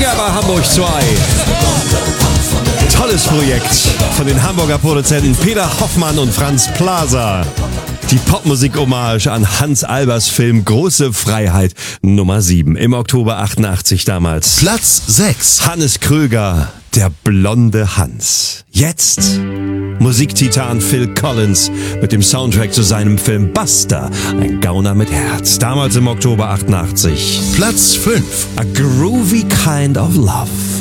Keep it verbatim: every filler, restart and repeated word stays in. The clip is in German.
Together Hamburg zwei. Tolles Projekt von den Hamburger Produzenten Peter Hoffmann und Franz Plaza. Die Popmusik-Hommage an Hans Albers Film Große Freiheit Nummer sieben im Oktober achtundachtzig damals. Platz sechs. Hannes Kröger, der blonde Hans. Jetzt Musiktitan Phil Collins mit dem Soundtrack zu seinem Film Buster, ein Gauner mit Herz. Damals im Oktober achtundachtzig. Platz fünf. A Groovy Kind of Love.